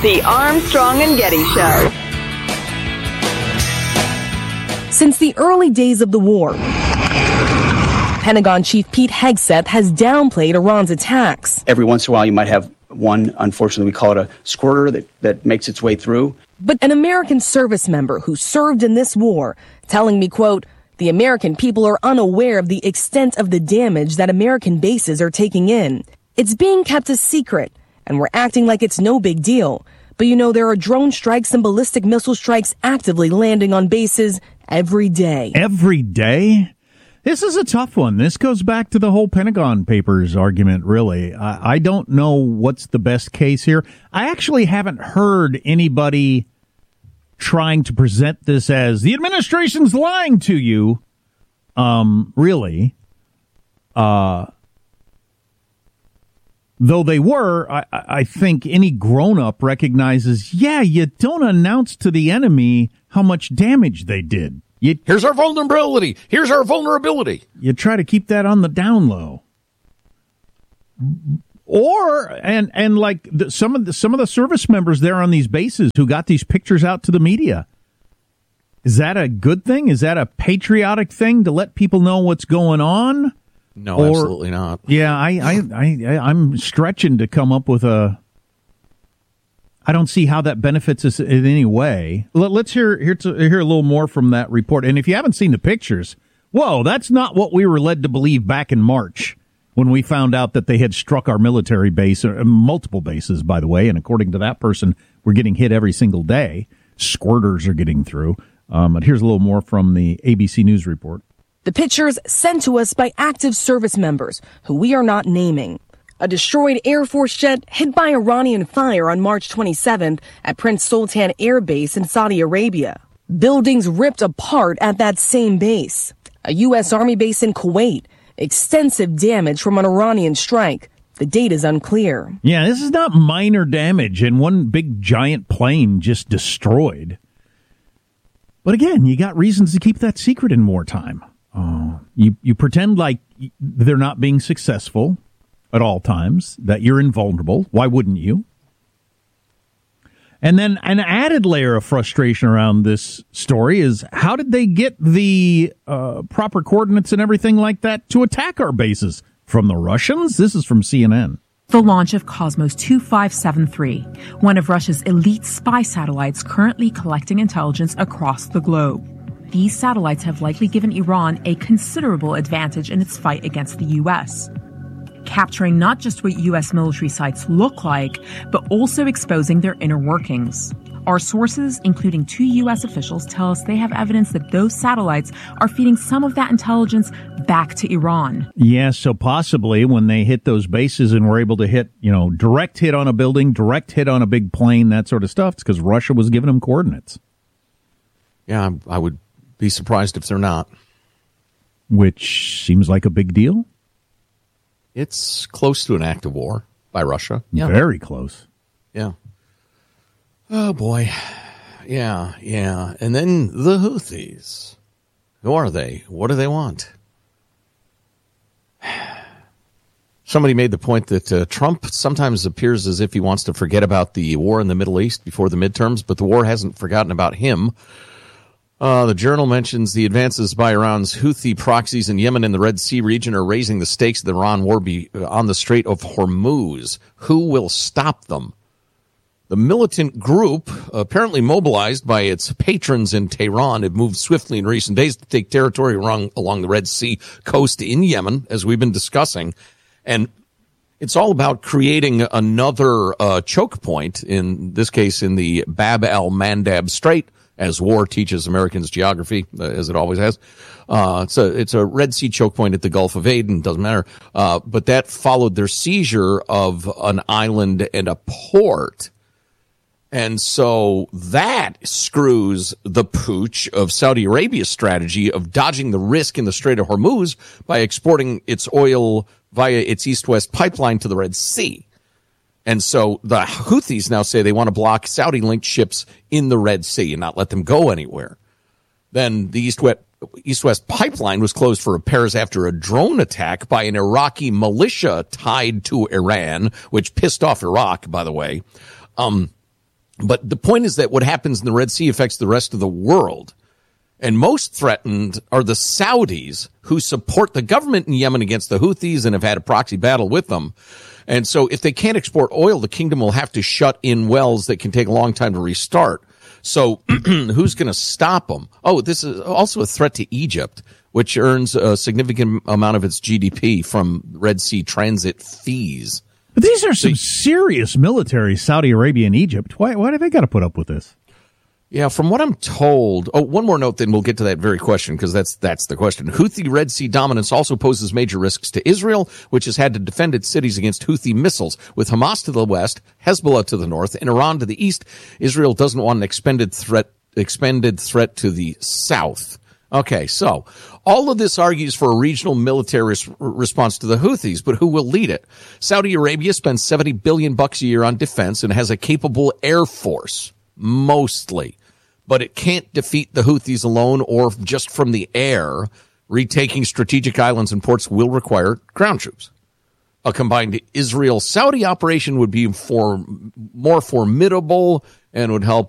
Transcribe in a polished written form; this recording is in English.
The Armstrong and Getty Show. Since the early days of the war, Pentagon Chief Pete Hegseth has downplayed Iran's attacks. Every once in a while, you might have one, unfortunately, we call it a squirter that makes its way through. But an American service member who served in this war telling me, quote, the American people are unaware of the extent of the damage that American bases are taking in. It's being kept a secret, and we're acting like it's no big deal. But you know, there are drone strikes and ballistic missile strikes actively landing on bases every day. Every day? This is a tough one. This goes back to the whole Pentagon Papers argument, really. I don't know what's the best case here. I actually haven't heard anybody trying to present this as the administration's lying to you, really. Though they were, I think any grown-up recognizes, yeah, you don't announce to the enemy how much damage they did. Here's our vulnerability. Here's our vulnerability. You try to keep that on the down low. Or, and like some of the service members there on these bases who got these pictures out to the media. Is that a good thing? Is that a patriotic thing to let people know what's going on? No, absolutely not. Yeah, I'm stretching to come up with a. I don't see how that benefits us in any way. Let's hear a little more from that report. And if you haven't seen the pictures, whoa, that's not what we were led to believe back in March when we found out that they had struck our military base, multiple bases, by the way. And according to that person, we're getting hit every single day. Squirters are getting through. But here's a little more from the ABC News report. The pictures sent to us by active service members who we are not naming. A destroyed Air Force jet hit by Iranian fire on March 27th at Prince Sultan Air Base in Saudi Arabia. Buildings ripped apart at that same base. A U.S. Army base in Kuwait. Extensive damage from an Iranian strike. The date is unclear. Yeah, this is not minor damage and one big giant plane just destroyed. But again, you got reasons to keep that secret in wartime. You pretend like they're not being successful at all times, that you're invulnerable. Why wouldn't you? And then an added layer of frustration around this story is how did they get the proper coordinates and everything like that to attack our bases? From the Russians? This is from CNN. The launch of Cosmos 2573, one of Russia's elite spy satellites currently collecting intelligence across the globe. These satellites have likely given Iran a considerable advantage in its fight against the U.S., capturing not just what U.S. military sites look like, but also exposing their inner workings. Our sources, including 2 U.S. officials, tell us they have evidence that those satellites are feeding some of that intelligence back to Iran. Yeah, so possibly when they hit those bases and were able to hit, direct hit on a building, direct hit on a big plane, that sort of stuff, it's because Russia was giving them coordinates. Yeah, I would be surprised if they're not. Which seems like a big deal. It's close to an act of war by Russia. Yeah. Very close. Yeah. Oh, boy. Yeah. And then the Houthis. Who are they? What do they want? Somebody made the point that Trump sometimes appears as if he wants to forget about the war in the Middle East before the midterms, but the war hasn't forgotten about him. The Journal mentions the advances by Iran's Houthi proxies in Yemen and the Red Sea region are raising the stakes of the Iran war on the Strait of Hormuz. Who will stop them? The militant group, apparently mobilized by its patrons in Tehran, have moved swiftly in recent days to take territory along the Red Sea coast in Yemen, as we've been discussing. And it's all about creating another choke point, in this case in the Bab al-Mandab Strait, as war teaches Americans geography, as it always has. It's a Red Sea choke point at the Gulf of Aden, doesn't matter. But that followed their seizure of an island and a port. And so that screws the pooch of Saudi Arabia's strategy of dodging the risk in the Strait of Hormuz by exporting its oil via its east-west pipeline to the Red Sea. And so the Houthis now say they want to block Saudi-linked ships in the Red Sea and not let them go anywhere. Then the east-west pipeline was closed for repairs after a drone attack by an Iraqi militia tied to Iran, which pissed off Iraq, by the way. But the point is that what happens in the Red Sea affects the rest of the world. And most threatened are the Saudis, who support the government in Yemen against the Houthis and have had a proxy battle with them. And so if they can't export oil, the kingdom will have to shut in wells that can take a long time to restart. So who's going to stop them? Oh, this is also a threat to Egypt, which earns a significant amount of its GDP from Red Sea transit fees. But these are some serious military, Saudi Arabia and Egypt. Why do they got to put up with this? Yeah, from what I'm told. Oh, one more note, then we'll get to that very question, because that's the question. Houthi Red Sea dominance also poses major risks to Israel, which has had to defend its cities against Houthi missiles. With Hamas to the west, Hezbollah to the north, and Iran to the east, Israel doesn't want an expanded threat to the south. Okay, so all of this argues for a regional military response to the Houthis, but who will lead it? Saudi Arabia spends $70 billion a year on defense and has a capable air force, mostly. But it can't defeat the Houthis alone or just from the air. Retaking strategic islands and ports will require ground troops. A combined Israel-Saudi operation would be more formidable and would help